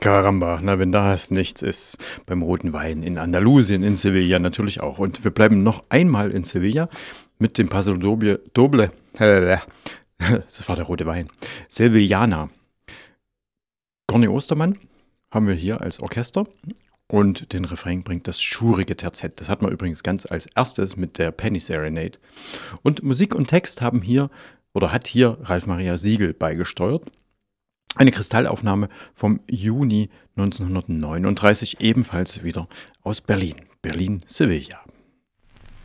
Caramba, na, wenn das nichts ist. Beim roten Wein in Andalusien, in Sevilla natürlich auch. Und wir bleiben noch einmal in Sevilla mit dem Paso Doble. Das war der rote Wein. Sevillana. Corny Ostermann haben wir hier als Orchester. Und den Refrain bringt das schurige Terzett. Das hat man übrigens ganz als erstes mit der Penny Serenade. Und Musik und Text hat hier Ralf Maria Siegel beigesteuert. Eine Kristallaufnahme vom Juni 1939, ebenfalls wieder aus Berlin. Berlin-Sevilla.